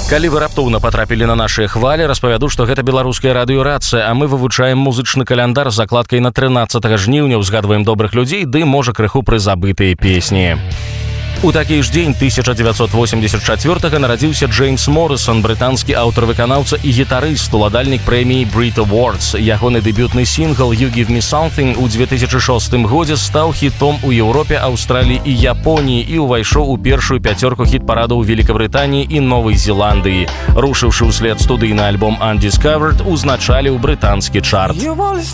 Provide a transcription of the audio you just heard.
Калі вы раптоўна патрапілі на нашыя хвалі, распавяду, што гэта беларуская радыёрацыя, а мы вывучаем музычны каляндар з закладкай на 13 жніўня, узгадваем добрых людзей, ды, можа, крыху прызабытыя песні. У такі ж дзень 1984-га нарадзіўся Джеймс Моррисон, брытанскі аўтар-выканаўца і гітарыст, уладальнік прэміі Brit Awards. Ягоны дэбютны сінгл «You Give Me Something» у 2006 годзе стаў хітом у Еўропе, Аўстраліі і Японіі і ўвайшоў у першую пяцёрку хіт-парадаў Великабрытаніі і Новай Зеландыі. Рушыўшы ўслед студыйны альбом «Undiscovered», узначаліў брытанскі чарт.